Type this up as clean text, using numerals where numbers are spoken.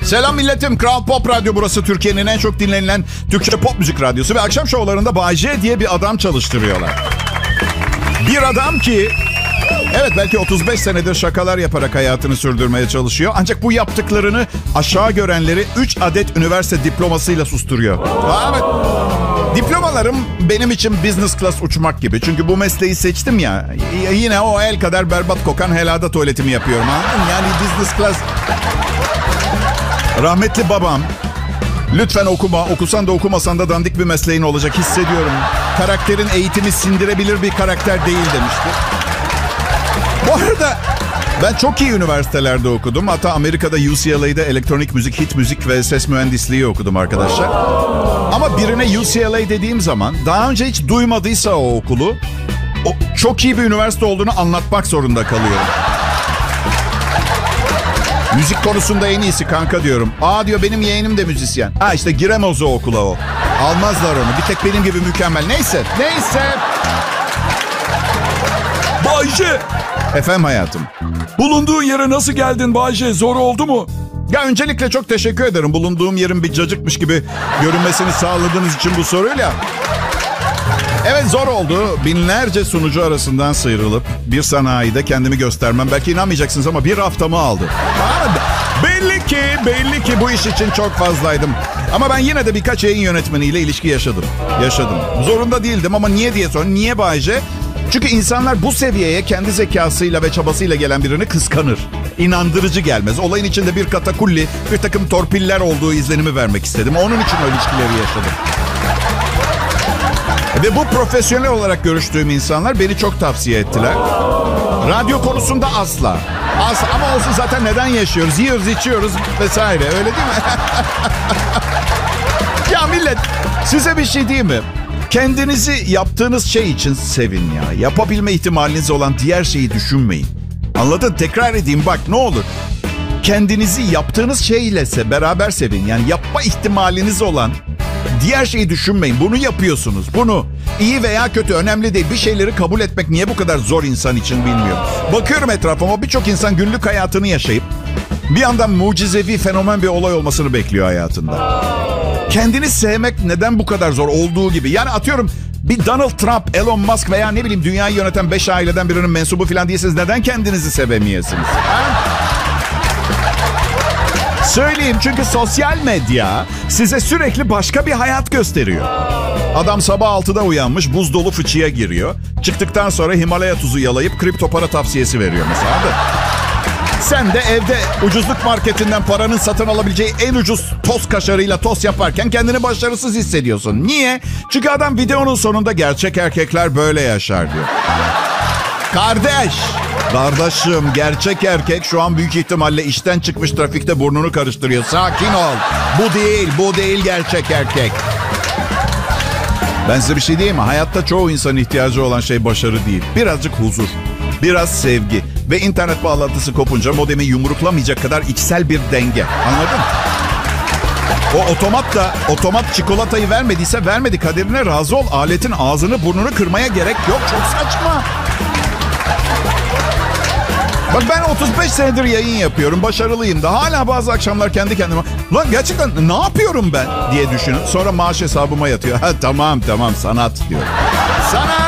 Selam milletim. Kral Pop Radyo burası. Türkiye'nin en çok dinlenilen Türkçe pop müzik radyosu. Ve akşam şovlarında Bay J diye bir adam çalıştırıyorlar. Bir adam ki... Evet, belki 35 senedir şakalar yaparak hayatını sürdürmeye çalışıyor. Ancak bu yaptıklarını aşağı görenleri 3 adet üniversite diplomasıyla susturuyor. Evet. Diplomalarım benim için business class uçmak gibi. Çünkü bu mesleği seçtim ya. Yine o el kadar berbat kokan helada tuvaletimi yapıyorum. Yani business class... Rahmetli babam, lütfen okuma, okusan da okumasan da dandik bir mesleğin olacak, hissediyorum. Karakterin eğitimi sindirebilir bir karakter değil demişti. Bu arada ben çok iyi üniversitelerde okudum. Hatta Amerika'da UCLA'da elektronik müzik, hit müzik ve ses mühendisliği okudum arkadaşlar. Ama birine UCLA dediğim zaman daha önce hiç duymadıysa o okulu, çok iyi bir üniversite olduğunu anlatmak zorunda kalıyorum. Müzik konusunda en iyisi kanka diyorum. Aa diyor, benim yeğenim de müzisyen. İşte giremez o okula o. Almazlar onu. Bir tek benim gibi mükemmel. Neyse. Bay J. Efendim hayatım. Bulunduğun yere nasıl geldin Bay J? Zor oldu mu? Ya öncelikle çok teşekkür ederim. Bulunduğum yerin bir cacıkmış gibi görünmesini sağladığınız için bu soruyla. Evet, zor oldu. Binlerce sunucu arasından sıyrılıp bir sanayide kendimi göstermem. Belki inanmayacaksınız ama bir haftamı aldı. Belli ki bu iş için çok fazlaydım. Ama ben yine de birkaç yayın yönetmeniyle ilişki yaşadım. Zorunda değildim ama niye diye sorun. Niye Bay J? Çünkü insanlar bu seviyeye kendi zekasıyla ve çabasıyla gelen birini kıskanır. İnandırıcı gelmez. Olayın içinde bir katakulli, bir takım torpiller olduğu izlenimi vermek istedim. Onun için o ilişkileri yaşadım. Ve bu profesyonel olarak görüştüğüm insanlar beni çok tavsiye ettiler. Radyo konusunda asla. Ama olsun, zaten neden yaşıyoruz? Yiyoruz, içiyoruz vesaire. Öyle değil mi? Ya millet, size bir şey diyeyim mi? Kendinizi yaptığınız şey için sevin ya. Yapabilme ihtimaliniz olan diğer şeyi düşünmeyin. Anladın? Tekrar edeyim bak, ne olur. Kendinizi yaptığınız şeyle beraber sevin. Yani yapma ihtimaliniz olan diğer şeyi düşünmeyin. Bunu yapıyorsunuz. Bunu iyi veya kötü önemli değil. Bir şeyleri kabul etmek niye bu kadar zor insan için bilmiyorum. Bakıyorum etrafıma, birçok insan günlük hayatını yaşayıp bir yandan mucizevi, fenomen bir olay olmasını bekliyor hayatında. Kendini sevmek neden bu kadar zor olduğu gibi? Yani atıyorum, bir Donald Trump, Elon Musk veya ne bileyim dünyayı yöneten 5 aileden birinin mensubu falan değilseniz neden kendinizi sevemeyesiniz? Söyleyeyim, çünkü sosyal medya size sürekli başka bir hayat gösteriyor. Adam sabah 6'da uyanmış, buz dolu fıçıya giriyor. Çıktıktan sonra Himalaya tuzu yalayıp kripto para tavsiyesi veriyor mesela. Sen de evde ucuzluk marketinden paranın satın alabileceği en ucuz tost kaşarıyla tost yaparken kendini başarısız hissediyorsun. Niye? Çünkü adam videonun sonunda gerçek erkekler böyle yaşar diyor. Kardeşim, gerçek erkek şu an büyük ihtimalle işten çıkmış, trafikte burnunu karıştırıyor. Sakin ol. Bu değil gerçek erkek. Ben size bir şey diyeyim mi? Hayatta çoğu insanın ihtiyacı olan şey başarı değil. Birazcık huzur, biraz sevgi ve internet bağlantısı kopunca modemi yumruklamayacak kadar içsel bir denge. Anladın mı? O otomat çikolatayı vermediyse vermedi, kaderine razı ol. Aletin ağzını burnunu kırmaya gerek yok. Çok saçma. Bak, ben 35 senedir yayın yapıyorum. Başarılıyım da. Hala bazı akşamlar kendi kendime lan gerçekten ne yapıyorum ben diye düşünün. Sonra maaş hesabıma yatıyor. Tamam sanat diyor. Sanat.